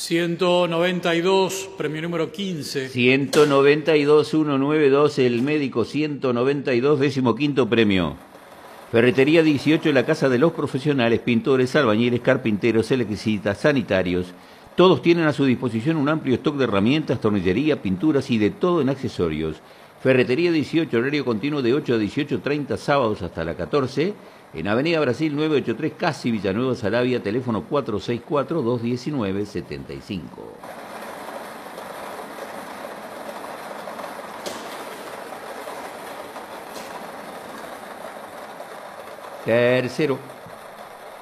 192, premio número 15. 192, 192, el médico 192, 15º premio. Ferretería 18, la casa de los profesionales, pintores, albañiles, carpinteros, electricistas, sanitarios. Todos tienen a su disposición un amplio stock de herramientas, tornillería, pinturas y de todo en accesorios. Ferretería 18, horario continuo de 8 a 18:30, sábados hasta la 14, en Avenida Brasil 983, Casi Villanueva Saravia, teléfono 464-219-75. Tercero.